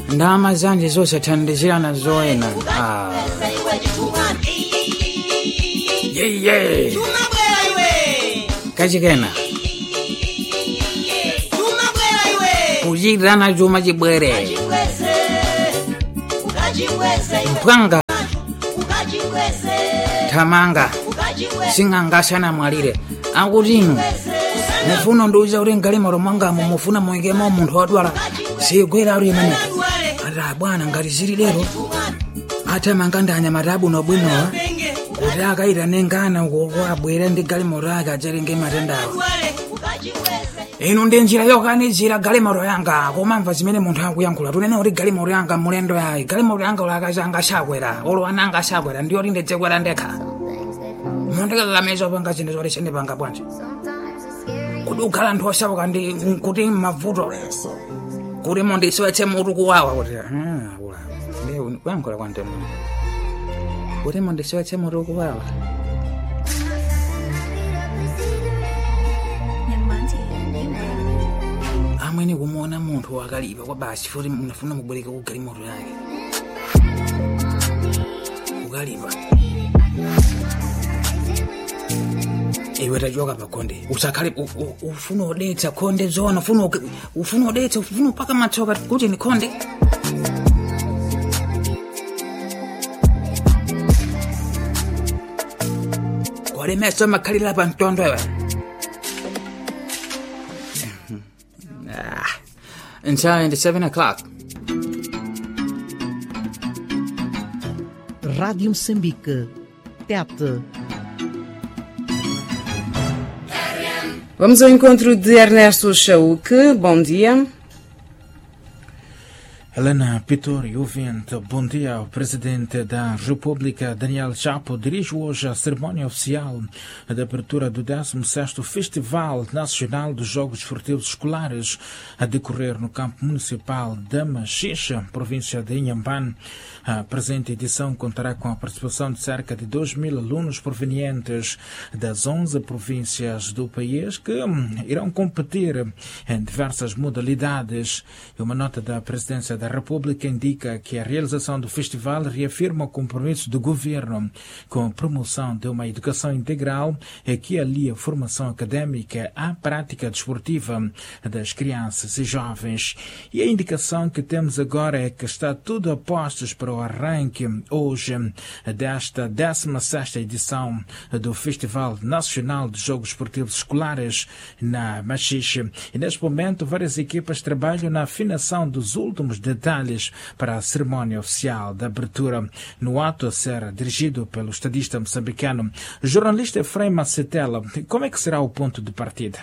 ndama zanje zosathandizirana zoena yeye kachikena kujirana juma chibwere mpwanga tamanga sing'angasana mwalire akutinu mufuna nduza uri ngalimoro mwangamo mufuna muikemo munthu wadwala sigwera uri imene ata bwana ngati zili lero ata mangandanya matabu nobwinowa kuti akaita nengana kukwabwera ndi galimoro ake acherenge matendawa inu ndi njira yokanizira galimoro yanga komamva zimene munthu akuyankhula tunene kuti galimoro yanga mulendo yayi galimoro yanga ulakazanga sakwera olo ananga sakwera ndiyoti ndidzekwera ndekha mondikakamiza panga zinthu zoti sindipanga bwanji kuti ukhala anthu osauka ndi kuti mavuto kuti mondisiwetse mutu kuwawa kuti kuyankhula kwante kuti mondisiwetse mutu kuwawa amwene kumuona munthu wakalipa kwa basi futi munafuna mubwereke kugalimoto yake ukalipa iwe tachoka pakonde usakhale ufuna udetsa konde zona ufuna udetsa ufuna paka matsoka kuti ni konde kole meso makhalira pa mtondo ewe until 7 o'clock. Rádio Moçambique, TET. Vamos ao encontro de Ernesto Chauque. Bom dia. Helena Pitori, ouvinte, bom dia. O presidente da República, Daniel Chapo, dirige hoje a cerimónia oficial de abertura do 16º Festival Nacional dos Jogos Esportivos Escolares, a decorrer no campo municipal da Machixe, província de Inhambane. A presente edição contará com a participação de cerca de 2.000 alunos provenientes das 11 províncias do país que irão competir em diversas modalidades. E uma nota da presidência da República indica que a realização do festival reafirma o compromisso do governo com a promoção de uma educação integral que alia a formação académica à prática desportiva das crianças e jovens. E a indicação que temos agora é que está tudo a postos para o arranque hoje desta 16ª edição do Festival Nacional de Jogos Esportivos Escolares na Machixe. E neste momento várias equipas trabalham na afinação dos últimos detalhes para a cerimónia oficial da abertura, no ato a ser dirigido pelo estadista moçambicano, jornalista Efraim Macetela. Como é que será o ponto de partida?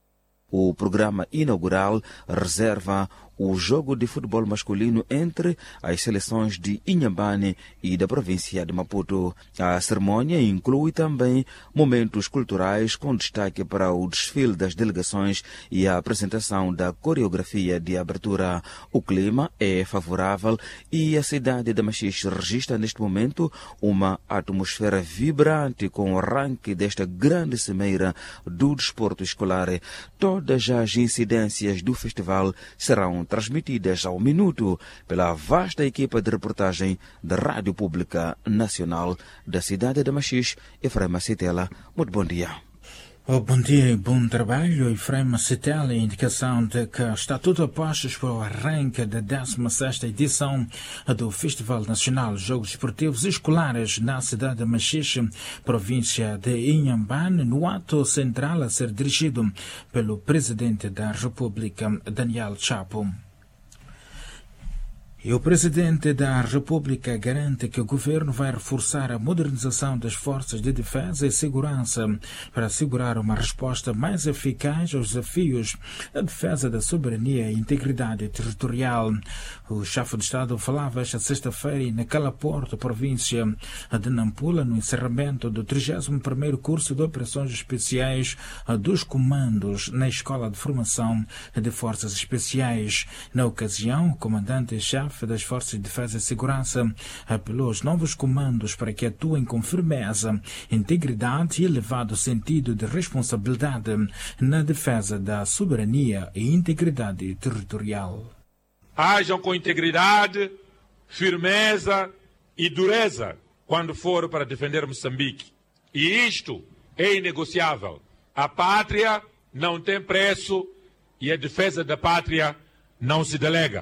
O programa inaugural reserva o jogo de futebol masculino entre as seleções de Inhambane e da província de Maputo. A cerimônia inclui também momentos culturais com destaque para o desfile das delegações e a apresentação da coreografia de abertura. O clima é favorável e a cidade de Machixe registra neste momento uma atmosfera vibrante com o arranque desta grande cimeira do desporto escolar. Todas as incidências do festival serão transmitidas ao minuto pela vasta equipa de reportagem da Rádio Pública Nacional da cidade de Machixe. Efraim Macetela, muito bom dia. Bom dia e bom trabalho. Efraim Macetela, indicação de que está tudo a postos para o arranque da 16ª edição do Festival Nacional de Jogos Esportivos Escolares na cidade de Machixe, província de Inhambane, no ato central a ser dirigido pelo presidente da República, Daniel Chapo. E o presidente da República garante que o governo vai reforçar a modernização das forças de defesa e segurança para assegurar uma resposta mais eficaz aos desafios da defesa da soberania e integridade territorial. O chefe de Estado falava esta sexta-feira na Calaporto, província de Nampula, no encerramento do 31º curso de operações especiais dos comandos na Escola de Formação de Forças Especiais. Na ocasião, o comandante-chefe das Forças de Defesa e Segurança apelou aos novos comandos para que atuem com firmeza, integridade e elevado sentido de responsabilidade na defesa da soberania e integridade territorial. hajam com integridade, firmeza e dureza quando for para defender Moçambique. E isto é inegociável. A pátria não tem preço e a defesa da pátria não se delega.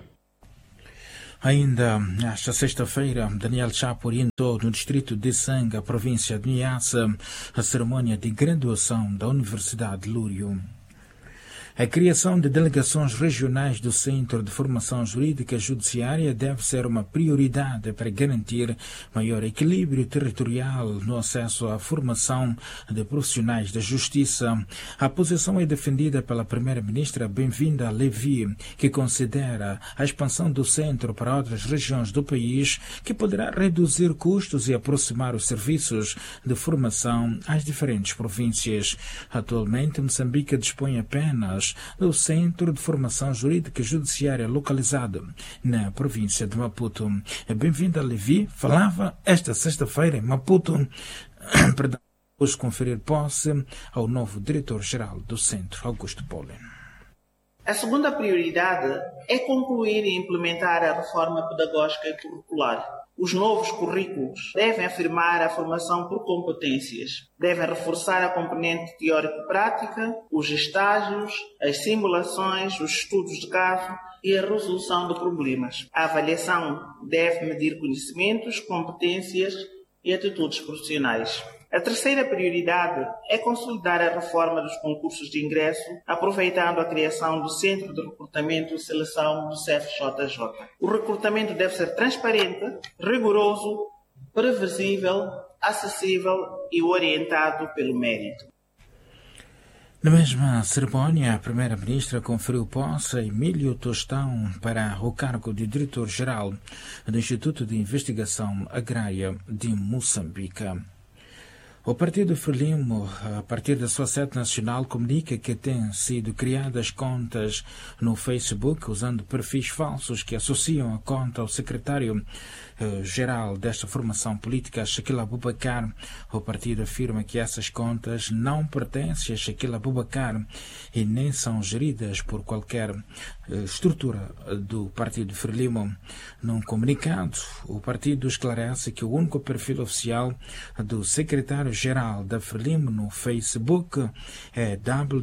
Ainda esta sexta-feira, Daniel Chapo orientou no distrito de Sanga, província de Niassa, a cerimônia de graduação da Universidade Lúrio. A criação de delegações regionais do Centro de Formação Jurídica Judiciária deve ser uma prioridade para garantir maior equilíbrio territorial no acesso à formação de profissionais da Justiça. A posição é defendida pela Primeira-Ministra Bem-vinda Levi, que considera a expansão do centro para outras regiões do país que poderá reduzir custos e aproximar os serviços de formação às diferentes províncias. Atualmente, Moçambique dispõe apenas do Centro de Formação Jurídica Judiciária localizado na província de Maputo. Bem-vinda Levi falava esta sexta-feira em Maputo para hoje conferir posse ao novo diretor-geral do Centro, Augusto Pollen. A segunda prioridade é concluir e implementar a reforma pedagógica e curricular. Os novos currículos devem afirmar a formação por competências, devem reforçar a componente teórico-prática, os estágios, as simulações, os estudos de caso e a resolução de problemas. A avaliação deve medir conhecimentos, competências e atitudes profissionais. A terceira prioridade é consolidar a reforma dos concursos de ingresso, aproveitando a criação do Centro de Recrutamento e Seleção do CFJJ. O recrutamento deve ser transparente, rigoroso, previsível, acessível e orientado pelo mérito. Na mesma cerimônia, a Primeira-Ministra conferiu posse a Emílio Tostão para o cargo de diretor-geral do Instituto de Investigação Agrária de Moçambique. O Partido Frelimo, a partir da sua sede nacional, comunica que têm sido criadas contas no Facebook usando perfis falsos que associam a conta ao secretário-geral desta formação política, Shaquille Abubakar. O partido afirma que essas contas não pertencem a Shaquille Abubakar e nem são geridas por qualquer estrutura do Partido Frelimo. Num comunicado, o partido esclarece que o único perfil oficial do secretário-geral da Frelimo no Facebook é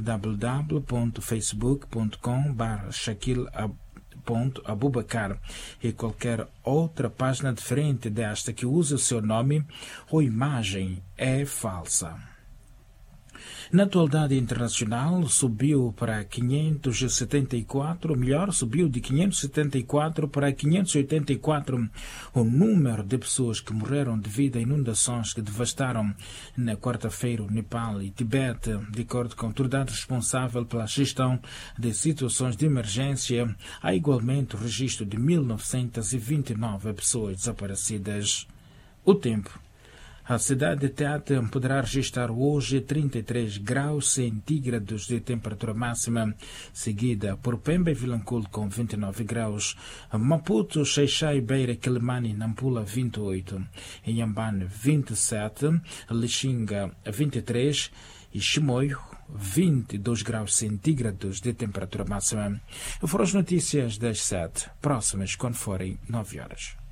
www.facebook.com/Shaquille.Abubakar e qualquer outra página diferente desta que use o seu nome ou imagem é falsa. Na atualidade internacional, subiu para 574, subiu de 574 para 584 o número de pessoas que morreram devido a inundações que devastaram na quarta-feira o Nepal e Tibete. De acordo com a autoridade responsável pela gestão de situações de emergência, há igualmente o registro de 1.929 pessoas desaparecidas. O tempo. A cidade de Tete poderá registrar hoje 33 graus centígrados de temperatura máxima, seguida por Pemba e Vilanculo com 29 graus, Maputo, Xai-Xai, Beira, Quelimane e Nampula 28, Inhambane 27, Lixinga 23 e Chimoio 22 graus centígrados de temperatura máxima. Foram as notícias das 7, próximas quando forem 9 horas.